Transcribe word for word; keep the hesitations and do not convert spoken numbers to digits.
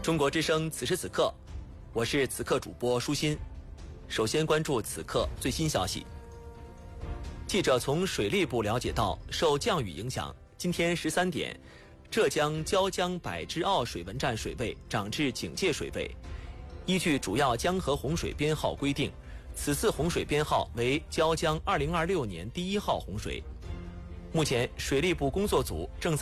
中国之声此时此刻，我是此刻主播舒心。首先关注此刻最新消息。记者从水利部了解到，受降雨影响，今天十三点，浙江椒江百之坳水文站水位涨至警戒水位。依据主要江河洪水编号规定，此次洪水编号为椒江二零二六年第一号洪水。目前，水利部工作组正在